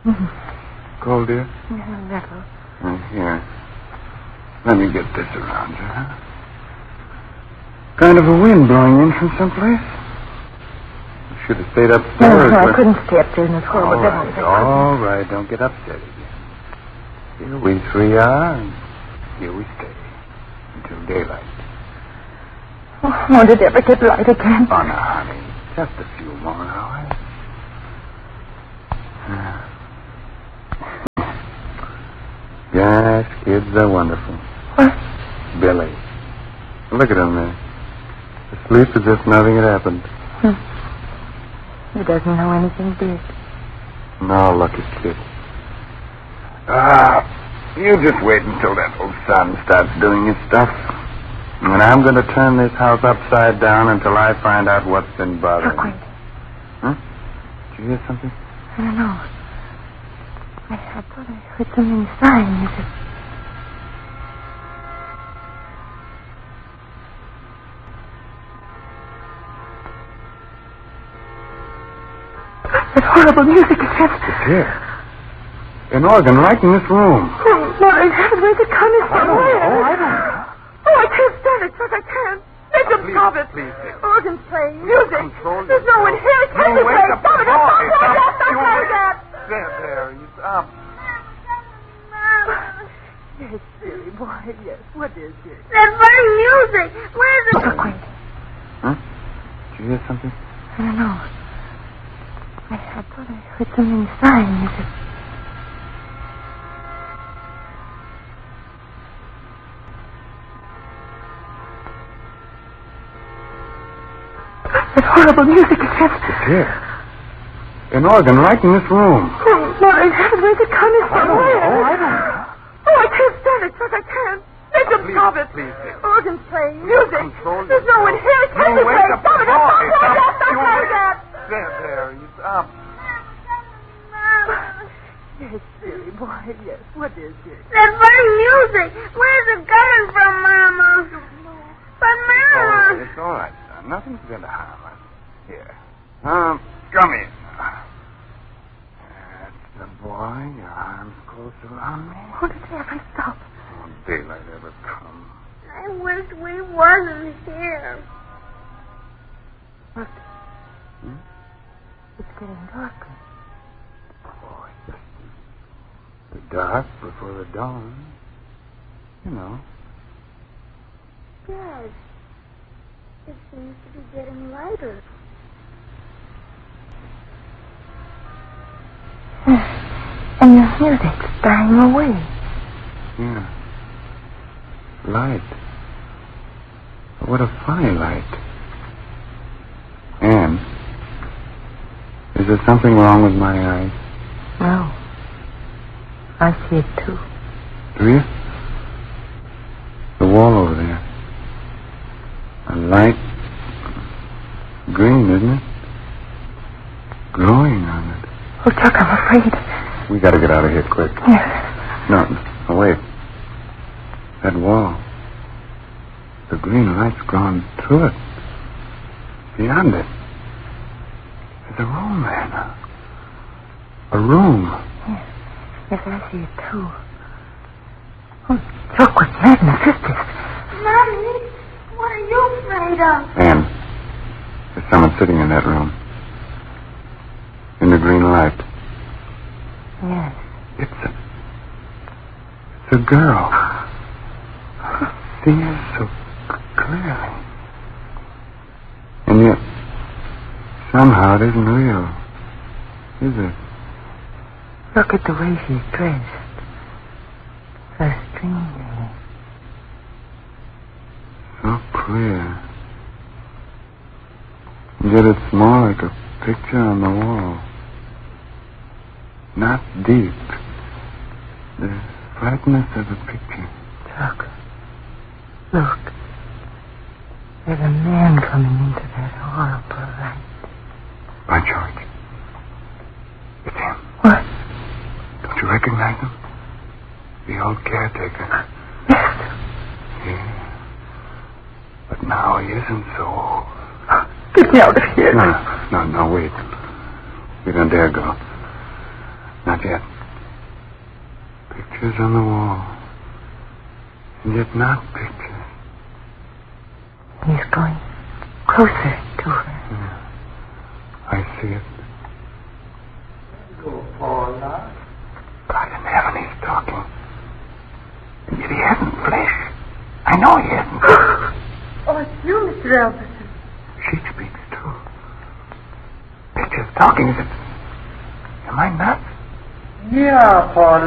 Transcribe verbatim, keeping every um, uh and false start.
Mm-hmm. Cold, dear? Yeah, a little. Uh, here. Let me get this around you, huh? Kind of a wind blowing in from someplace. You should have stayed upstairs. No, no, I but... couldn't stay up there in this horrible All right, all right. Don't get upset again. Here we three are, and here we stay. Until daylight. Oh, won't it ever get light again? Oh, no, honey. Just a few more hours. Yes, kids are wonderful. What? Billy. Look at him there. Asleep as if nothing had happened. Hmm. He doesn't know anything big. No, lucky kid. Ah, you just wait until that old son starts doing his stuff. And I'm going to turn this house upside down until I find out what's been bothering Look, me. Huh? Did you hear something? I don't know. I, I thought I heard something sighing. Is it? That horrible music again. It's here. An organ right in this room. Oh, Lord, I haven't where's it coming from? I don't know. I don't know. Oh, I can't stand it, Chuck. I can't. Make them please, stop it. please, please. Organ's playing. Music. Control There's no one here. It can't No, be wait playing. up. Stop it. No, Stop it's it. up. Stop You like wait. that. There, there. He's up. Yes, silly boy. Yes. What is it? That funny music. Where's it? Look, wait. Huh? Did you hear something? I don't know. I, I thought I heard something sighing. Is it? That horrible music again. It's here. An organ right in this room. Oh, Lord, I haven't where's it coming from? I don't Where? know. I don't know. Oh, I can't stand it, Chuck. I can't. Make them Please, stop it. please, please. Organ's playing. Music. Control There's no one here. It can't No, be wait playing. up. Stop it. No, Stop it's like up. that. Stop You like wait. that. There, there. He's up. Yes, silly boy. Yes. What is it? That funny music. Where's it coming from, Mama? But, Oh, Mama. it's all right, son. Nothing's going to harm us. Here. Um, come here. That's the boy. Your arms close around me. Won't it ever stop? Won't daylight ever come? I wish we wasn't here. Look. Hmm? It's getting darker. Oh, it's the dark before the dawn. You know. Yes. It seems to be getting lighter. And the music's dying away. Yeah. Light. What a funny light. Anne, is there something wrong with my eyes? No. I see it too. Do you? The wall over there. A light green, isn't it? Glowing on it. Oh, Chuck, I'm afraid. We gotta get out of here quick. Yes. No, no, wait. That wall. The green light's gone through it. Beyond it. There's a room there now. A room. Yes. Yes, I see it too. Oh, Chuck, what madness is this? Mommy, what are you afraid of? Anne, there's someone sitting in that room. In the green light. Yes. It's a... It's a girl. See her so clearly. And yet, somehow it isn't real. Is it? Look at the way she's dressed. So strangely. So clear. And yet it's more like a picture on the wall. Not deep. The flatness of a picture. Chuck, look. There's a man coming into that horrible light. By George. It's him. What? Don't you recognize him? The old caretaker. Yes. Yeah. But now he isn't so old. Get me out of here. No, no, no, wait. We don't dare go. Not yet. yet. Pictures on the wall. And yet not pictures. He's going closer to her. Yeah. I see it. Go, Paula. God in heaven, he's talking. And yet he hasn't flesh. I know he hasn't. Oh, it's you, Mister Elverson. She speaks too. Pictures talking. Is it? Am I nuts? Yeah, Paula.